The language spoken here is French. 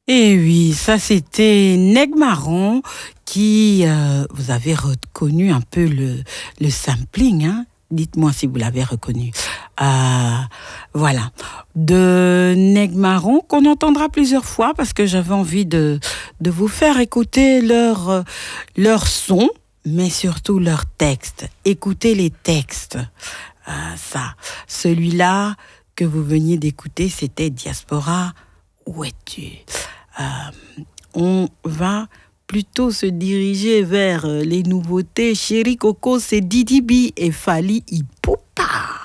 Et oui, ça c'était Neg Marron qui, vous avez reconnu un peu le sampling, hein? Dites-moi si vous l'avez reconnu. Euh, voilà. De Neg Marron, qu'on entendra plusieurs fois parce que j'avais envie de vous faire écouter leur son, mais surtout leur texte. Écoutez les textes. Ça. Celui-là que vous veniez d'écouter, c'était Diaspora. Où es-tu? On va plutôt se diriger vers les nouveautés. Chéri Coco, c'est Didi B et Fally Ipupa.